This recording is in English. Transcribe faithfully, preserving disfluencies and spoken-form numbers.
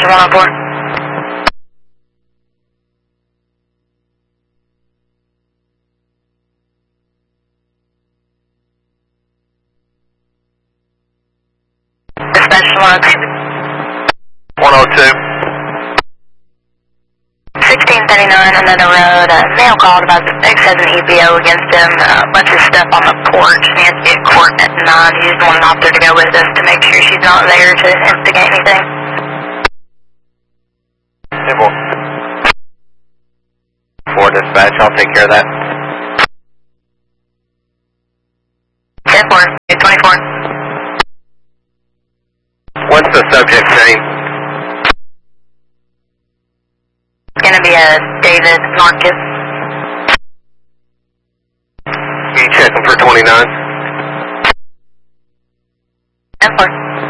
one oh four. Dispatch one oh two. one oh two. sixteen thirty-nine, another road. Uh, male called about the X has an E P O against him. Uh, a bunch of stuff on the porch. He has to be at court at nine. He just wanted an officer to go with us to make sure she's not there to instigate anything. ten four. four dispatch, I'll take care of that. ten four, eight twenty-four. What's the subject's name? It's going to be a David Marcus. Can you check him for twenty-nine? ten four.